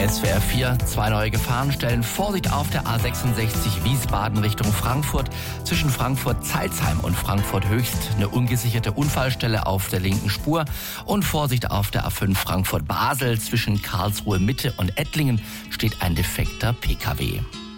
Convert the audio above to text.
SWR 4, 2 neue Gefahrenstellen. Vorsicht auf der A66 Wiesbaden Richtung Frankfurt. Zwischen Frankfurt-Zeilsheim und Frankfurt-Höchst eine ungesicherte Unfallstelle auf der linken Spur. Und Vorsicht auf der A5 Frankfurt-Basel. Zwischen Karlsruhe Mitte und Ettlingen steht ein defekter PKW.